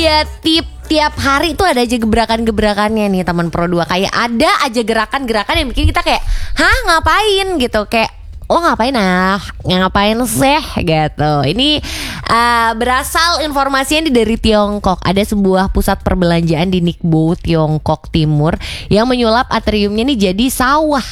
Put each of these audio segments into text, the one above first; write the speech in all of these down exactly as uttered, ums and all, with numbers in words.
Iya, tip tiap hari tuh ada aja gebrakan-gebrakannya nih teman Pro dua. Kayak ada aja gerakan-gerakan yang bikin kita kayak, "Hah, ngapain?" gitu. Kayak, "Lo ngapain ah? Ngapain sih?" gitu. Ini uh, berasal informasinya dari Tiongkok. Ada sebuah pusat perbelanjaan di Nikbo, Tiongkok Timur, yang menyulap atriumnya nih jadi sawah.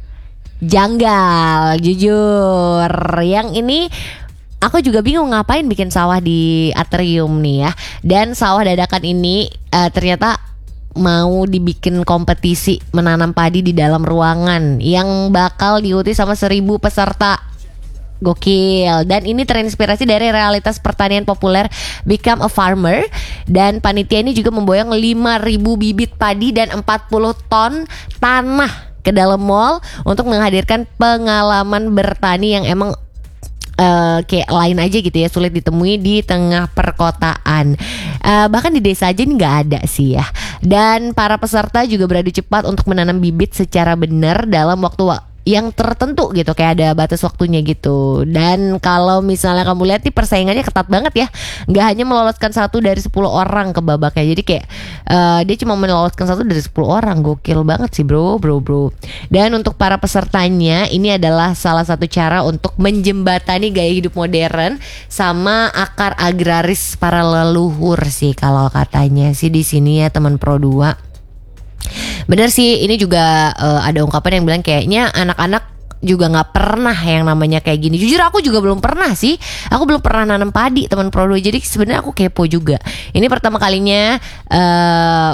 Janggal, jujur. Yang ini aku juga bingung ngapain bikin sawah di atrium nih ya. Dan sawah dadakan ini uh, ternyata mau dibikin kompetisi menanam padi di dalam ruangan yang bakal diikuti sama seribu peserta. Gokil. Dan ini terinspirasi dari realitas pertanian populer Become a Farmer. Dan panitia ini juga memboyong lima ribu bibit padi dan empat puluh ton tanah ke dalam mall untuk menghadirkan pengalaman bertani yang emang Uh, kayak lain aja gitu ya, sulit ditemui di tengah perkotaan. uh, Bahkan di desa aja nih gak ada sih ya. Dan para peserta juga beradu cepat untuk menanam bibit secara benar dalam waktu wa- yang tertentu gitu. Kayak ada batas waktunya gitu. Dan kalau misalnya kamu lihat nih persaingannya ketat banget ya. Gak hanya meloloskan satu dari sepuluh orang ke babaknya. Jadi kayak uh, dia cuma meloloskan satu dari sepuluh orang. Gokil banget sih bro, bro, bro. Dan untuk para pesertanya, ini adalah salah satu cara untuk menjembatani gaya hidup modern sama akar agraris para leluhur sih, kalau katanya sih di sini ya teman Pro dua. Bener sih, ini juga uh, ada ungkapan yang bilang kayaknya anak-anak juga nggak pernah yang namanya kayak gini. Jujur aku juga belum pernah sih. Aku belum pernah nanam padi teman Pro dua. Jadi sebenarnya aku kepo juga. Ini pertama kalinya uh,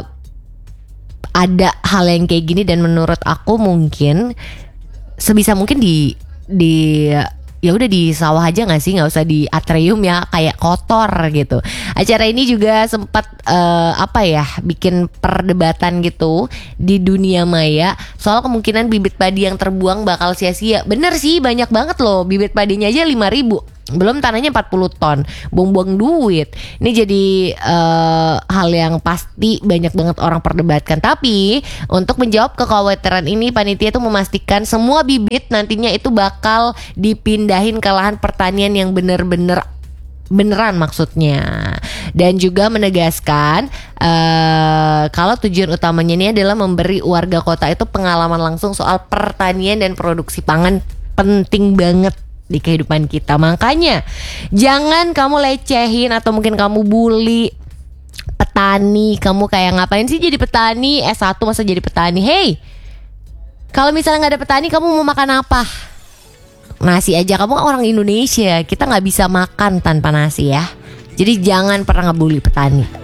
ada hal yang kayak gini, dan menurut aku mungkin sebisa mungkin di di ya udah di sawah aja nggak sih, nggak usah di atrium ya, kayak kotor gitu. Acara ini juga sempat uh, apa ya bikin perdebatan gitu di dunia maya soal kemungkinan bibit padi yang terbuang bakal sia-sia. Bener sih, banyak banget loh, bibit padinya aja lima ribu, belum tanahnya empat puluh ton, buang-buang duit. Ini jadi uh, hal yang pasti banyak banget orang perdebatkan. Tapi untuk menjawab kekhawatiran ini, panitia itu memastikan semua bibit nantinya itu bakal dipindahin ke lahan pertanian yang bener-bener beneran maksudnya. Dan juga menegaskan uh, kalau tujuan utamanya ini adalah memberi warga kota itu pengalaman langsung soal pertanian dan produksi pangan. Penting banget di kehidupan kita. Makanya jangan kamu lecehin atau mungkin kamu bully petani. Kamu kayak ngapain sih jadi petani, S satu masa jadi petani. Hey, kalau misalnya gak ada petani, kamu mau makan apa? Nasi aja. Kamu kan orang Indonesia, kita gak bisa makan tanpa nasi ya. Jadi jangan pernah ngebully petani.